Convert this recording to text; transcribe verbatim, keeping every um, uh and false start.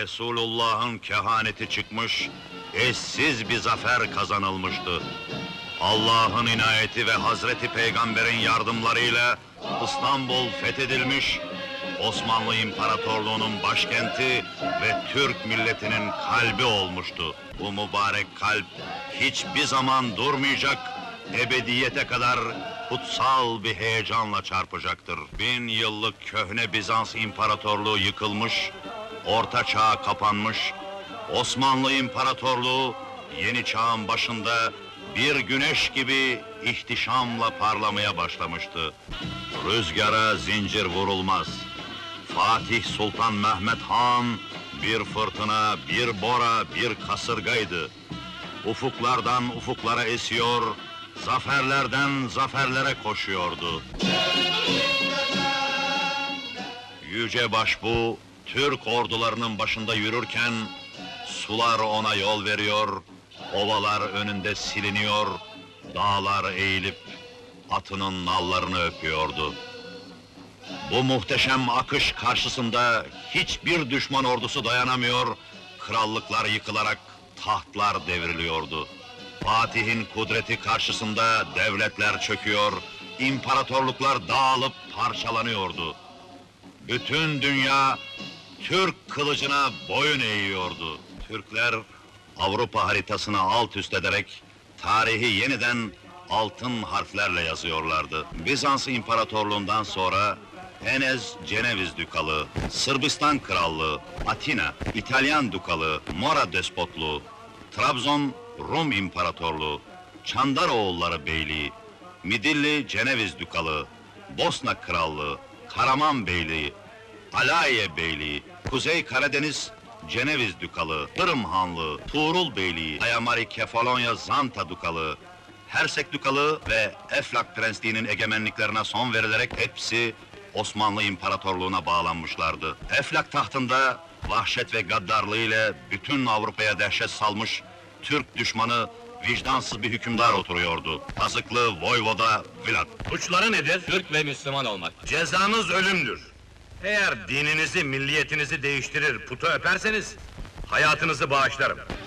Resulullah'ın kehaneti çıkmış, eşsiz bir zafer kazanılmıştı. Allah'ın inayeti ve Hazreti Peygamber'in yardımlarıyla İstanbul fethedilmiş, Osmanlı İmparatorluğu'nun başkenti ve Türk milletinin kalbi olmuştu. Bu mübarek kalp hiçbir zaman durmayacak, ebediyete kadar kutsal bir heyecanla çarpacaktır. Bin yıllık köhne Bizans İmparatorluğu yıkılmış, Orta Çağ kapanmış, Osmanlı İmparatorluğu yeni çağın başında bir güneş gibi ihtişamla parlamaya başlamıştı. Rüzgara zincir vurulmaz. Fatih Sultan Mehmet Han bir fırtına, bir bora, bir kasırgaydı. Ufuklardan ufuklara esiyor, zaferlerden zaferlere koşuyordu. Yüce Başbuğ, Türk ordularının başında yürürken, sular ona yol veriyor, ovalar önünde siliniyor, dağlar eğilip atının nallarını öpüyordu. Bu muhteşem akış karşısında hiçbir düşman ordusu dayanamıyor, krallıklar yıkılarak tahtlar devriliyordu. Fatih'in kudreti karşısında devletler çöküyor, imparatorluklar dağılıp parçalanıyordu. Bütün dünya Türk kılıcına boyun eğiyordu. Türkler Avrupa haritasını alt üst ederek tarihi yeniden altın harflerle yazıyorlardı. Bizans İmparatorluğundan sonra Enez Ceneviz Dükalığı, Sırbistan Krallığı, Atina, İtalyan Dukalığı, Mora Despotluğu, Trabzon Rum İmparatorluğu, Çandaroğulları Beyliği, Midilli Ceneviz Dükalığı, Bosna Krallığı, Karaman Beyliği, Alaye Beyliği, Kuzey Karadeniz Ceneviz Dükalığı, Kırım Hanlığı, Tuğrul Beyliği, Ayamari Kefalonya Zanta Dukalığı, Hersek Dukalığı ve Eflak Prensliği'nin egemenliklerine son verilerek hepsi Osmanlı İmparatorluğu'na bağlanmışlardı. Eflak tahtında vahşet ve gaddarlığı ile bütün Avrupa'ya dehşet salmış Türk düşmanı vicdansız bir hükümdar oturuyordu. Kazıklı Voyvoda Vlad. Suçları nedir? Türk ve Müslüman olmak. Cezanız ölümdür. Eğer dininizi, milliyetinizi değiştirir, putu öperseniz hayatınızı bağışlarım.